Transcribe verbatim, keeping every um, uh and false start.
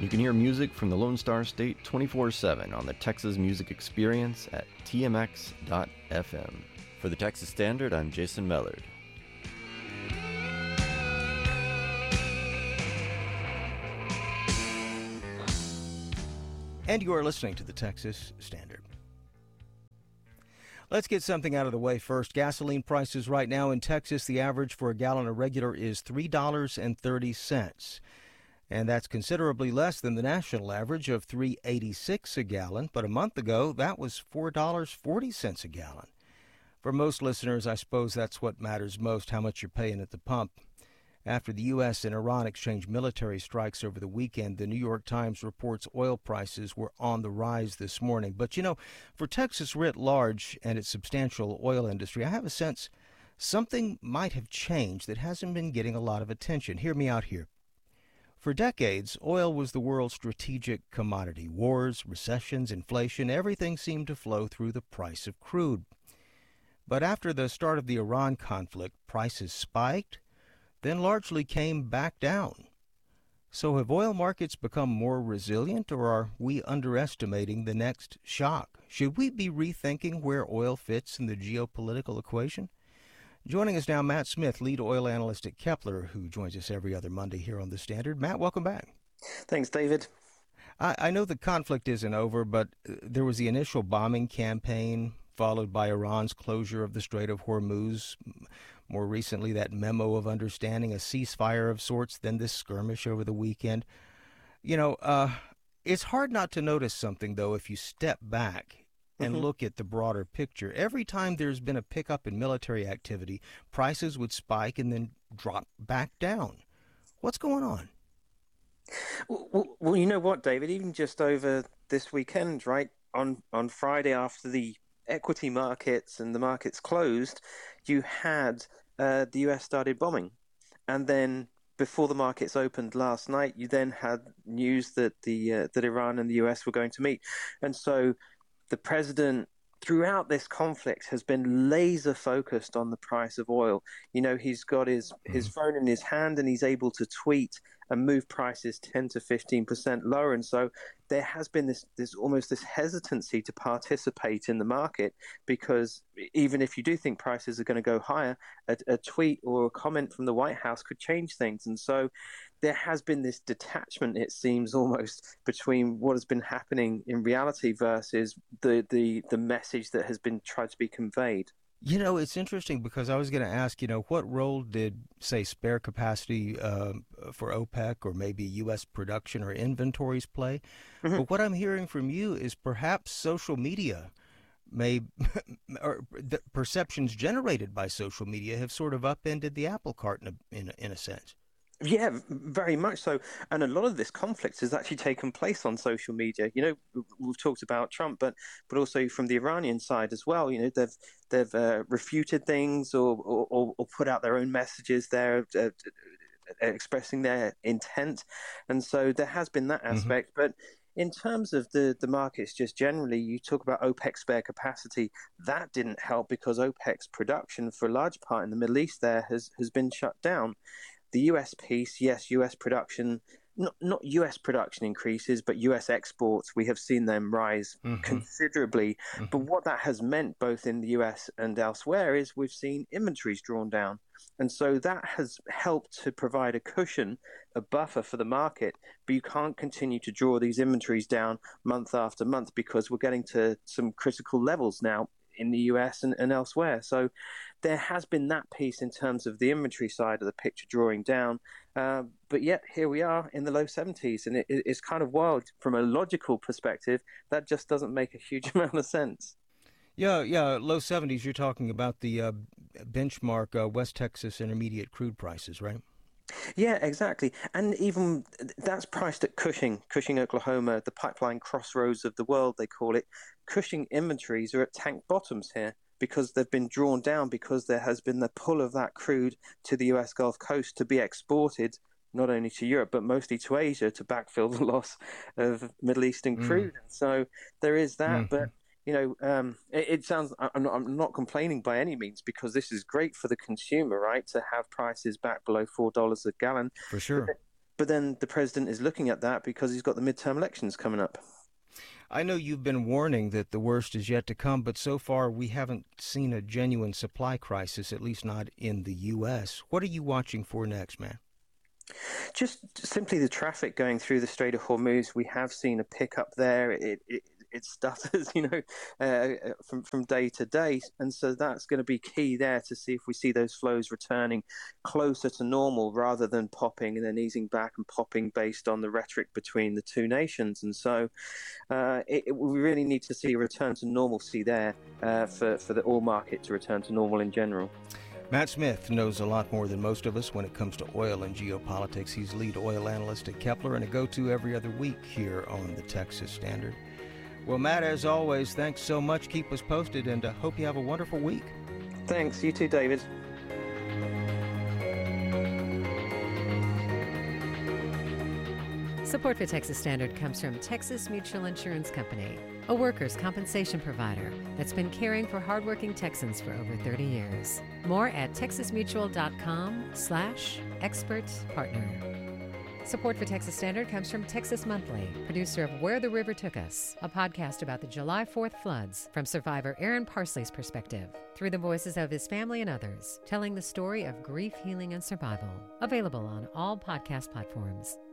You can hear music from the Lone Star State twenty-four seven on the Texas Music Experience at T M X dot F M. For the Texas Standard, I'm Jason Mellard. And you are listening to the Texas Standard. Let's get something out of the way first. Gasoline prices right now in Texas, the average for a gallon of regular is three dollars and thirty cents. And that's considerably less than the national average of three dollars and eighty-six cents a gallon. But a month ago, that was four dollars and forty cents a gallon. For most listeners, I suppose that's what matters most, how much you're paying at the pump. After the U S and Iran exchanged military strikes over the weekend, the New York Times reports oil prices were on the rise this morning. But, you know, for Texas writ large and its substantial oil industry, I have a sense something might have changed that hasn't been getting a lot of attention. Hear me out here. For decades, oil was the world's strategic commodity. Wars, recessions, inflation, everything seemed to flow through the price of crude. But after the start of the Iran conflict, prices spiked, then largely came back down. So have oil markets become more resilient, or are we underestimating the next shock? Should we be rethinking where oil fits in the geopolitical equation? Joining us now, Matt Smith, lead oil analyst at Kepler, who joins us every other Monday here on The Standard. Matt, welcome back. Thanks, David. I, I know the conflict isn't over, but there was the initial bombing campaign followed by Iran's closure of the Strait of Hormuz. More recently, that memo of understanding, a ceasefire of sorts, then this skirmish over the weekend. You know, uh, it's hard not to notice something, though, if you step back and mm-hmm. look at the broader picture. Every time there's been a pickup in military activity, prices would spike and then drop back down. What's going on? Well, well, you know what, David? Even just over this weekend, right, on, on Friday after the equity markets and the markets closed, you had uh, the U S started bombing. And then before the markets opened last night, you then had news that the uh, that Iran and the U S were going to meet. And so the president, throughout this conflict, has been laser focused on the price of oil. You know, he's got his, his phone in his hand and he's able to tweet and move prices ten to fifteen percent lower. And so there has been this, this almost this hesitancy to participate in the market, because even if you do think prices are going to go higher, a, a tweet or a comment from the White House could change things. And so there has been this detachment, it seems, almost between what has been happening in reality versus the, the, the message that has been tried to be conveyed. You know, it's interesting because I was going to ask, you know, what role did, say, spare capacity uh, for OPEC or maybe U S production or inventories play? Mm-hmm. But what I'm hearing from you is perhaps social media may, or the perceptions generated by social media have sort of upended the apple cart in a, in a, in a sense. Yeah, very much so. And a lot of this conflict has actually taken place on social media. You know, we've talked about Trump, but but also from the Iranian side as well. You know, they've they've uh, refuted things or, or or put out their own messages there, uh, expressing their intent. And so there has been that aspect. Mm-hmm. But in terms of the, the markets just generally, you talk about OPEC spare capacity. That didn't help because OPEC's production for a large part in the Middle East there has, has been shut down. The U S piece, yes, U S production, not not U S production increases, but U S exports, we have seen them rise mm-hmm. considerably. Mm-hmm. But what that has meant both in the U S and elsewhere is we've seen inventories drawn down. And so that has helped to provide a cushion, a buffer for the market. But you can't continue to draw these inventories down month after month because we're getting to some critical levels now in the U S and, and elsewhere. So there has been that piece in terms of the inventory side of the picture drawing down. Uh, but yet here we are in the low seventies. And it, it's kind of wild from a logical perspective. That just doesn't make a huge amount of sense. Yeah, yeah, low seventies, you're talking about the uh, benchmark uh, West Texas Intermediate crude prices, right? Yeah, exactly. And even that's priced at Cushing, Cushing, Oklahoma, the pipeline crossroads of the world, they call it. Cushing inventories are at tank bottoms here because they've been drawn down because there has been the pull of that crude to the U S Gulf Coast to be exported not only to Europe, but mostly to Asia to backfill the loss of Middle Eastern crude. Mm. So there is that, mm. but you know, um, it, it sounds, I'm not, I'm not complaining by any means because this is great for the consumer, right? To have prices back below four dollars a gallon. For sure. But, but then the president is looking at that because he's got the midterm elections coming up. I know you've been warning that the worst is yet to come, but so far we haven't seen a genuine supply crisis, at least not in the U S. What are you watching for next, man? Just simply the traffic going through the Strait of Hormuz. We have seen a pickup there. It, it, it stutters, you know, uh, from, from day to day. And so that's going to be key there to see if we see those flows returning closer to normal rather than popping and then easing back and popping based on the rhetoric between the two nations. And so uh, it, it, we really need to see a return to normalcy there uh, for, for the oil market to return to normal in general. Matt Smith knows a lot more than most of us when it comes to oil and geopolitics. He's lead oil analyst at Kepler and a go-to every other week here on the Texas Standard. Well, Matt, as always, thanks so much. Keep us posted, and uh, hope you have a wonderful week. Thanks. You too, David. Support for Texas Standard comes from Texas Mutual Insurance Company, a workers' compensation provider that's been caring for hardworking Texans for over thirty years. More at texasmutual.com slash expert partner. Support for Texas Standard comes from Texas Monthly, producer of Where the River Took Us, a podcast about the July fourth floods from survivor Aaron Parsley's perspective, through the voices of his family and others, telling the story of grief, healing, and survival. Available on all podcast platforms.